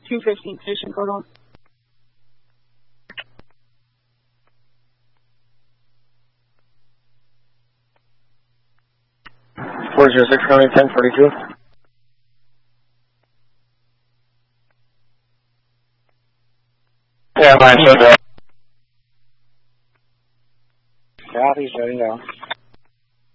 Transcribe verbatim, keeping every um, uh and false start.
two fifteen station code on. four zero six, county ten forty-two. Yeah, mine showed up. Copy, shutting down.